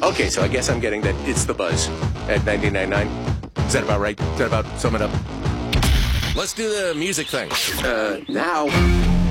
Okay, so I guess I'm getting that it's the buzz at 99.9. Is that about right? Is that about sum it up? Let's do the music thing. Now.